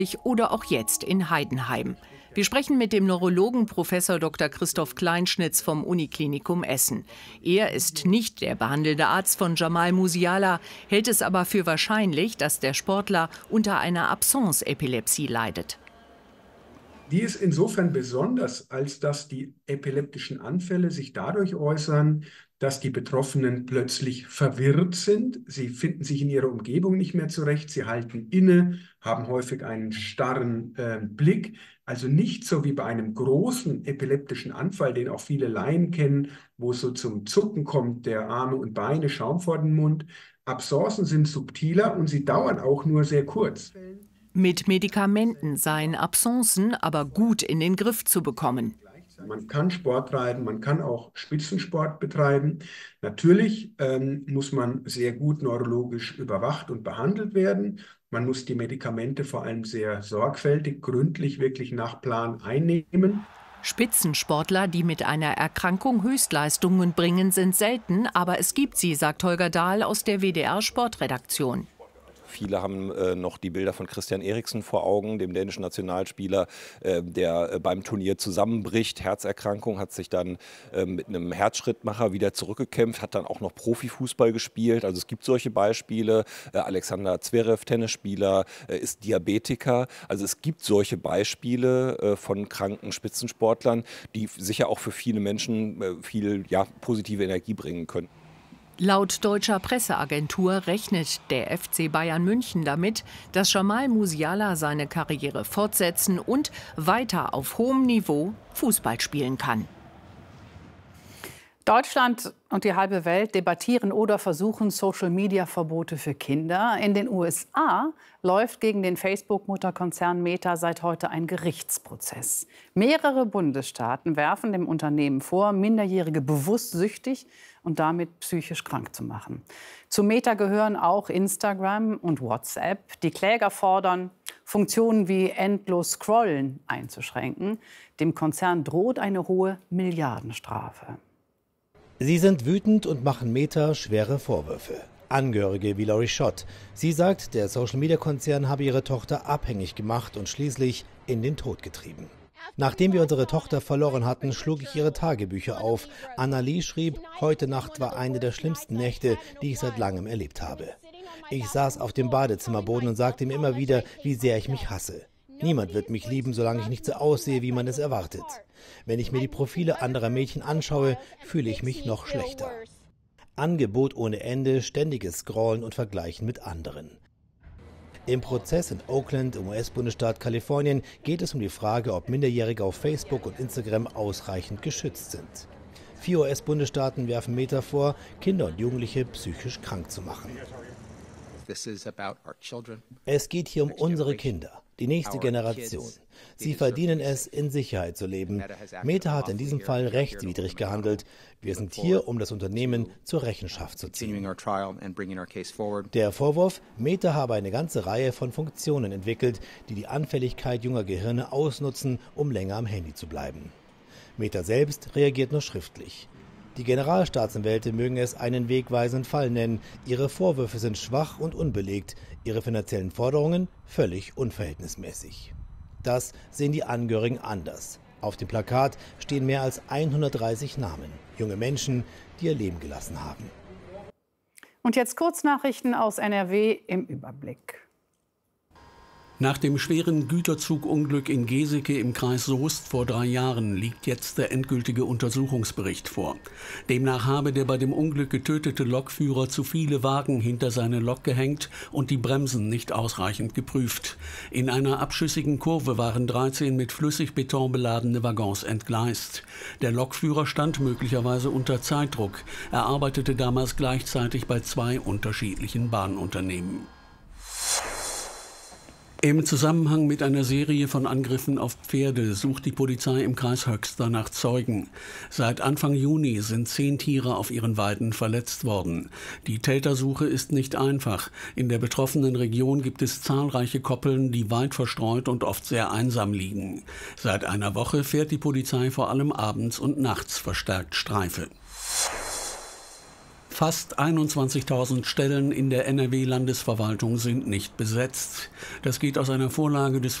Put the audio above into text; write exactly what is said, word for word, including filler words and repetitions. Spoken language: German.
oder auch jetzt in Heidenheim. Wir sprechen mit dem Neurologen Professor Doktor Christoph Kleinschnitz vom Uniklinikum Essen. Er ist nicht der behandelnde Arzt von Jamal Musiala, hält es aber für wahrscheinlich, dass der Sportler unter einer Absence-Epilepsie leidet. Die ist insofern besonders, als dass die epileptischen Anfälle sich dadurch äußern, dass die Betroffenen plötzlich verwirrt sind. Sie finden sich in ihrer Umgebung nicht mehr zurecht. Sie halten inne, haben häufig einen starren äh, Blick. Also nicht so wie bei einem großen epileptischen Anfall, den auch viele Laien kennen, wo es so zum Zucken kommt, der Arme und Beine, Schaum vor den Mund. Abscencen sind subtiler und sie dauern auch nur sehr kurz. Mit Medikamenten seien Abscencen aber gut in den Griff zu bekommen. Man kann Sport treiben, man kann auch Spitzensport betreiben. Natürlich ähm, muss man sehr gut neurologisch überwacht und behandelt werden. Man muss die Medikamente vor allem sehr sorgfältig, gründlich, wirklich nach Plan einnehmen. Spitzensportler, die mit einer Erkrankung Höchstleistungen bringen, sind selten, aber es gibt sie, sagt Holger Dahl aus der W D R-Sportredaktion. Viele haben äh, noch die Bilder von Christian Eriksen vor Augen, dem dänischen Nationalspieler, äh, der äh, beim Turnier zusammenbricht. Herzerkrankung, hat sich dann äh, mit einem Herzschrittmacher wieder zurückgekämpft, hat dann auch noch Profifußball gespielt. Also es gibt solche Beispiele. Äh, Alexander Zverev, Tennisspieler, äh, ist Diabetiker. Also es gibt solche Beispiele äh, von kranken Spitzensportlern, die sicher auch für viele Menschen äh, viel ja, positive Energie bringen können. Laut deutscher Presseagentur rechnet der F C Bayern München damit, dass Jamal Musiala seine Karriere fortsetzen und weiter auf hohem Niveau Fußball spielen kann. Deutschland und die halbe Welt debattieren oder versuchen Social-Media-Verbote für Kinder. In den U S A läuft gegen den Facebook-Mutterkonzern Meta seit heute ein Gerichtsprozess. Mehrere Bundesstaaten werfen dem Unternehmen vor, Minderjährige bewusst süchtig und damit psychisch krank zu machen. Zu Meta gehören auch Instagram und WhatsApp. Die Kläger fordern, Funktionen wie endlos Scrollen einzuschränken. Dem Konzern droht eine hohe Milliardenstrafe. Sie sind wütend und machen Meta schwere Vorwürfe. Angehörige wie Laurie Schott. Sie sagt, der Social-Media-Konzern habe ihre Tochter abhängig gemacht und schließlich in den Tod getrieben. Nachdem wir unsere Tochter verloren hatten, schlug ich ihre Tagebücher auf. Annalie schrieb, heute Nacht war eine der schlimmsten Nächte, die ich seit langem erlebt habe. Ich saß auf dem Badezimmerboden und sagte mir immer wieder, wie sehr ich mich hasse. Niemand wird mich lieben, solange ich nicht so aussehe, wie man es erwartet. Wenn ich mir die Profile anderer Mädchen anschaue, fühle ich mich noch schlechter. Angebot ohne Ende, ständiges Scrollen und Vergleichen mit anderen. Im Prozess in Oakland im U S-Bundesstaat Kalifornien geht es um die Frage, ob Minderjährige auf Facebook und Instagram ausreichend geschützt sind. Vier U S-Bundesstaaten werfen Meta vor, Kinder und Jugendliche psychisch krank zu machen. Es geht hier um unsere Kinder, die nächste Generation. Sie verdienen es, in Sicherheit zu leben. Meta hat in diesem Fall rechtswidrig gehandelt. Wir sind hier, um das Unternehmen zur Rechenschaft zu ziehen. Der Vorwurf, Meta habe eine ganze Reihe von Funktionen entwickelt, die die Anfälligkeit junger Gehirne ausnutzen, um länger am Handy zu bleiben. Meta selbst reagiert nur schriftlich. Die Generalstaatsanwälte mögen es einen wegweisenden Fall nennen. Ihre Vorwürfe sind schwach und unbelegt, ihre finanziellen Forderungen völlig unverhältnismäßig. Das sehen die Angehörigen anders. Auf dem Plakat stehen mehr als hundertdreißig Namen. Junge Menschen, die ihr Leben gelassen haben. Und jetzt Kurznachrichten aus N R W im Überblick. Nach dem schweren Güterzugunglück in Geseke im Kreis Soest vor drei Jahren liegt jetzt der endgültige Untersuchungsbericht vor. Demnach habe der bei dem Unglück getötete Lokführer zu viele Wagen hinter seine Lok gehängt und die Bremsen nicht ausreichend geprüft. In einer abschüssigen Kurve waren dreizehn mit Flüssigbeton beladene Waggons entgleist. Der Lokführer stand möglicherweise unter Zeitdruck. Er arbeitete damals gleichzeitig bei zwei unterschiedlichen Bahnunternehmen. Im Zusammenhang mit einer Serie von Angriffen auf Pferde sucht die Polizei im Kreis Höxter nach Zeugen. Seit Anfang Juni sind zehn Tiere auf ihren Weiden verletzt worden. Die Tätersuche ist nicht einfach. In der betroffenen Region gibt es zahlreiche Koppeln, die weit verstreut und oft sehr einsam liegen. Seit einer Woche fährt die Polizei vor allem abends und nachts verstärkt Streife. Fast einundzwanzigtausend Stellen in der N R W-Landesverwaltung sind nicht besetzt. Das geht aus einer Vorlage des